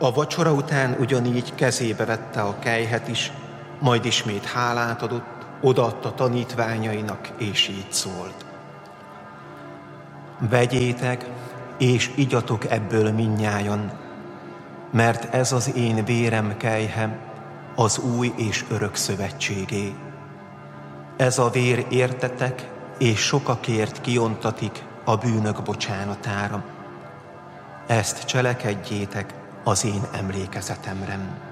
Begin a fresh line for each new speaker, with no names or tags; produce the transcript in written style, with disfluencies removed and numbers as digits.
A vacsora után ugyanígy kezébe vette a kelyhet is, majd ismét hálát adott, odaadta tanítványainak, és így szólt: vegyétek, és igyatok ebből mindnyájan, mert ez az én vérem kelyhe, az új és örök szövetségé. Ez a vér értetek, és sokakért kiontatik a bűnök bocsánatára. Ezt cselekedjétek az én emlékezetemre.